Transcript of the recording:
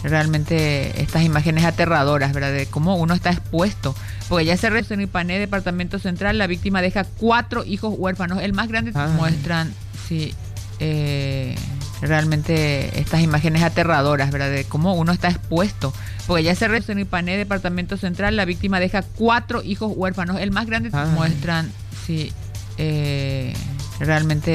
realmente estas imágenes aterradoras, ¿verdad? De cómo uno está expuesto. Porque ya se registró en Ipané, departamento central, la víctima deja 4 hijos huérfanos. El más grande muestran, sí, realmente estas imágenes aterradoras, ¿verdad? De cómo uno está expuesto. Porque ya se registró en Ipané, departamento central, la víctima deja 4 hijos huérfanos. El más grande muestran, sí, realmente